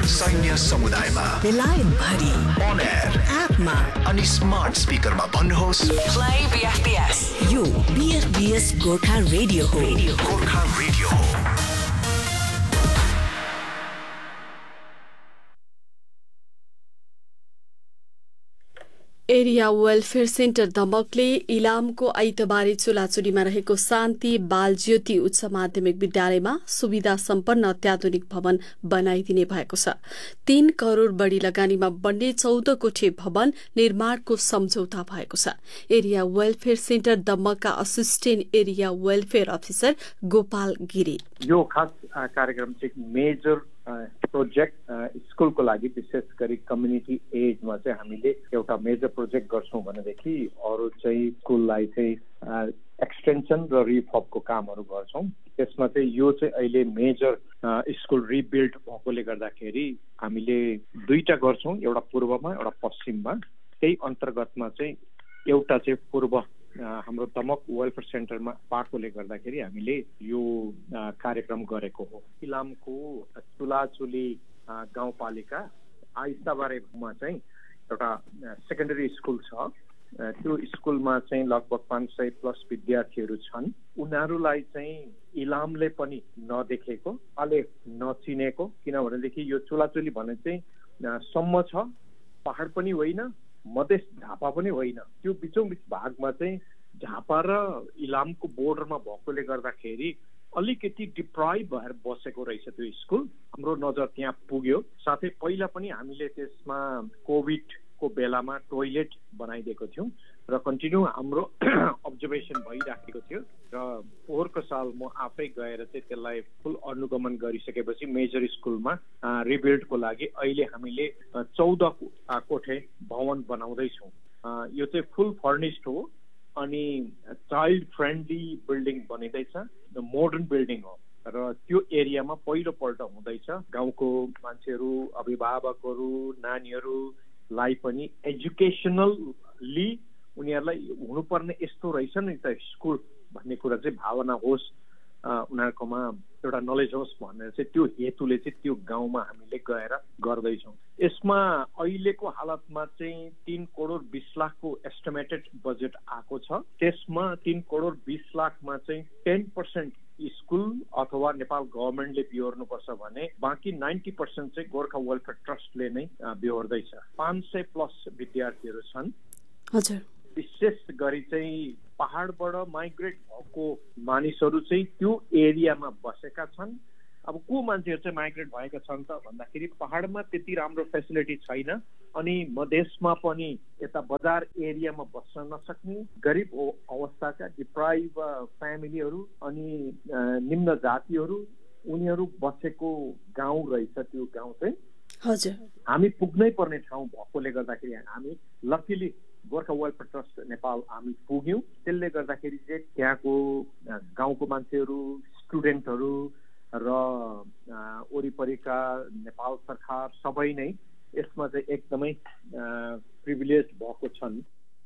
सैन्य समुदायमा, बेलायत भरि, on air, एपमा अनि स्मार्ट स्पिकरमा भन्नुहोस् Play BFBS. यो BFBS गोर्खा रेडियो हो. गोर्खा रेडियो हो. एरिया वेलफेयर सेन्टर दमकले इलामको आइतबारे चुलाचुलीमा रहेको शान्ति बाल ज्योति उच्च माध्यमिक विद्यालयमा सुविधा सम्पन्न अत्याधुनिक भवन बनाइदिने भएको छ। 3 करोड़ बढ़ी लगानीमा बन्ने 14 कोठे भवन निर्माणको सम्झौता भएको छ। Area welfare centre दमकका assistant area welfare officer Gopal Giri, यो खास कार्यक्रम चाहिँ मेजर प्रोजेक्ट स्कुलको लागि विशेष गरी कम्युनिटी एजमा चाहिँ हामीले एउटा मेजर प्रोजेक्ट गर्छौं भनेदेखि अरू चाहिँ स्कुललाई चाहिँ एक्सटेन्सन र रिफर्बको कामहरू गर्छौं। त्यसमा चाहिँ यो चाहिँ अहिले मेजर स्कुल रिबिल्ड भएकोले गर्दाखेरि हामीले 2टा गर्छौं, एउटा पूर्वमा एउटा पश्चिममा। त्यही अन्तर्गतमा चाहिँ एउटा चाहिँ पूर्व हाम्रो दमक वेलफेयर सेन्टरमा पाएकोले गर्दाखेरि हामीले यो कार्यक्रम गरेको हो। इलामको चुलाचुली गाउँपालिका आइस्ताबारेमा चाहिँ एउटा सेकेन्डरी स्कुल छ। त्यो स्कुलमा चाहिँ लगभग 500 प्लस विद्यार्थीहरू छन्। उनीहरूलाई चाहिँ इलामले पनि नदेखेको, अहिले नचिनेको, किनभनेदेखि यो चुलाचुली भने चाहिँ सम्म छ, पहाड पनि होइन, मधेस झापा पनि होइन, त्यो बिचौं बिच भागमा चाहिँ झापा र इलामको बोर्डरमा भएकोले गर्दाखेरि अलिकति डिप्राइभ भएर बसेको रहेछ त्यो स्कुल। हाम्रो नजर त्यहाँ पुग्यो। साथै पहिला पनि हामीले त्यसमा कोभिडको बेलामा टोयलेट बनाइदिएको थियौं र कन्टिन्यू हाम्रो अब्जर्भेसन भइराखेको थियो र पोहोरको साल म आफै गएर चाहिँ त्यसलाई फुल अनुगमन गरिसकेपछि मेजर स्कुलमा रिबिल्डको लागि अहिले हामीले 14 कोठे भवन बनाउँदैछौँ। यो चाहिँ फुल फर्निस्ड हो अनि चाइल्ड फ्रेन्डली बिल्डिङ बनिँदैछ, मोडर्न बिल्डिङ हो र त्यो एरियामा पहिलोपल्ट हुँदैछ। गाउँको मान्छेहरू, अभिभावकहरू, नानीहरूलाई पनि एजुकेसनली उनीहरूलाई हुनुपर्ने यस्तो रहेछ नि त स्कुल भन्ने कुरा चाहिँ भावना होस्, उनीहरूकोमा एउटा नलेज होस् भनेर चाहिँ त्यो हेतुले चाहिँ त्यो गाउँमा हामीले गएर गर्दैछौँ। यसमा अहिलेको हालतमा चाहिँ 3 करोड़ 20 लाखको एस्टिमेटेड बजेट आएको छ। त्यसमा 3 करोड़ 20 लाखमा चाहिँ 10% स्कुल अथवा नेपाल गभर्मेन्टले बिहोर्नुपर्छ भने बाँकी 90% चाहिँ गोर्खा वेलफेयर ट्रस्टले नै बिहोर्दैछ। 500 प्लस विद्यार्थीहरू छन्। हजुर, विशेष गरी चाहिँ पहाडबाट माइग्रेट भएको मानिसहरू चाहिँ त्यो एरियामा बसेका छन्। अब को मान्छेहरू चाहिँ माइग्रेट भएका छन् त भन्दाखेरि पहाडमा त्यति राम्रो फेसिलिटी छैन अनि मधेसमा पनि यता बजार एरियामा बस्न नसक्ने गरिब अवस्थाका डिप्राइभ फ्यामिलीहरू अनि निम्न जातिहरू उनीहरू बसेको गाउँ रहेछ। त्यो गाउँ चाहिँ हजुर हामी पुग्नै पर्ने ठाउँ भएकोले गर्दाखेरि हामी luckily Gorkha welfare trust Nepal हामी पुग्यौँ। त्यसले गर्दाखेरि चाहिँ त्यहाँको गाउँको मान्छेहरू, स्टुडेन्टहरू र वरिपरिका नेपाल सरकार सबै नै यसमा चाहिँ एकदमै प्रिभिलेज भएको छन्।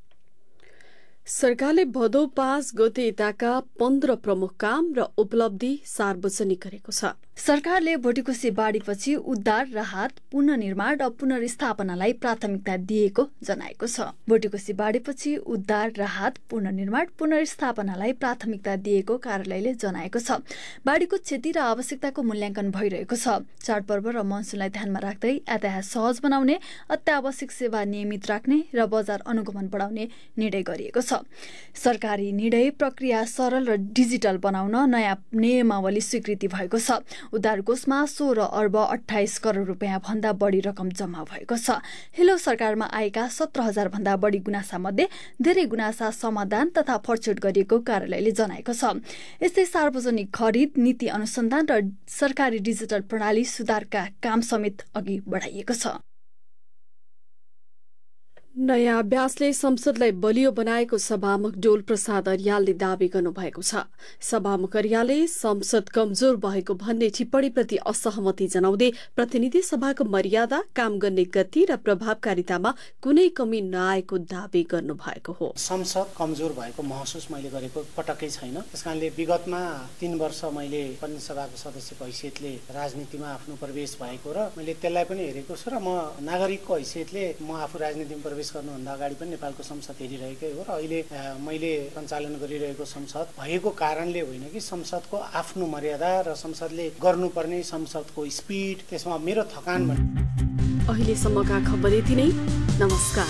सरकारले भदौ 5 गते यताका 15 प्रमुख काम र उपलब्धि सार्वजनिक गरेको छ। सरकारले भोटिकोशी बाढीपछि उद्धार, राहत, पुनर्निर्माण र पुनर्स्थापनालाई प्राथमिकता दिएको जनाएको छ। भोटिकोशी बाढीपछि उद्धार, राहत, पुनर्निर्माण, पुनर्स्थापनालाई प्राथमिकता दिएको कार्यालयले जनाएको छ। बाढीको क्षति र आवश्यकताको मूल्याङ्कन भइरहेको छ। चाडपर्व र मनसुनलाई ध्यानमा राख्दै यातायात सहज बनाउने, अत्यावश्यक सेवा नियमित राख्ने र बजार अनुगमन बढाउने निर्णय गरिएको छ। सरकारी निर्णय प्रक्रिया सरल र डिजिटल बनाउन नयाँ नियमावली स्वीकृति भएको छ। उद्धार कोषमा 16 अर्ब 28 करोड़ रुपियाँ भन्दा बढी रकम जम्मा भएको छ। हिलो सरकारमा आएका 17,000 भन्दा बढी गुनासा मध्ये धेरै गुनासा समाधान तथा फरछोट गरिएको कार्यालयले जनाएको छ। यस्तै सार्वजनिक खरिद, नीति अनुसन्धान र सरकारी डिजिटल प्रणाली सुधारका काम समेत अघि बढाइएको छ। नयाँ अभ्यासले संसदलाई बलियो बनाएको सभामुख डोल प्रसाद अर्यालले दावी गर्नुभएको छ। सभामुख अर्यालले संसद कमजोर भएको भन्ने टिप्पणीप्रति असहमति जनाउँदै प्रतिनिधि सभाको मर्यादा, काम गर्ने गति र प्रभावकारितामा कुनै कमी नआएको दावी गर्नुभएको हो। संसद कमजोर भएको महसुस मैले गरेको पटक्कै छैन। त्यसकारणले विगतमा 3 वर्ष मैले पनि सभाको सदस्यको हैसियतले राजनीतिमा आफ्नो प्रवेश भएको र मैले त्यसलाई पनि हेरेको छु र म नागरिकको हैसियतले म आफू राजनीतिमा प्रवेश गर्नुभन्दा अगाडि पनि नेपालको संसद हेरिरहेकै हो र अहिले मैले सञ्चालन गरिरहेको संसद भएको कारणले होइन कि संसदको आफ्नो मर्यादा र संसदले गर्नुपर्ने संसदको स्पिड, त्यसमा मेरो थकान भने। अहिलेसम्मका खबर यति नै। नमस्कार।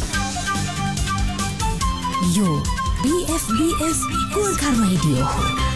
यो BFBS गोर्खा रेडियो हो।